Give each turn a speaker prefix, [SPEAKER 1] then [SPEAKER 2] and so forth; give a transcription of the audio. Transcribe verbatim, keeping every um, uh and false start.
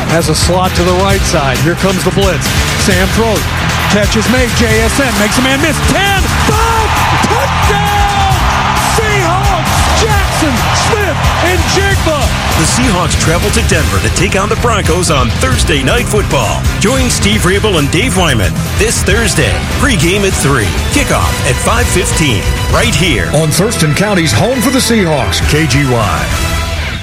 [SPEAKER 1] has a slot to the right side. Here comes the blitz. Sam throws. Catch is made. J S N makes a man miss. ten, five, touchdown! Seahawks! Jackson, Smith, and Jigba.
[SPEAKER 2] The Seahawks travel to Denver to take on the Broncos on Thursday Night Football. Join Steve Rabel and Dave Wyman this Thursday. Pre-game at three. Kickoff at five fifteen. Right here
[SPEAKER 3] on Thurston County's home for the Seahawks, K G Y.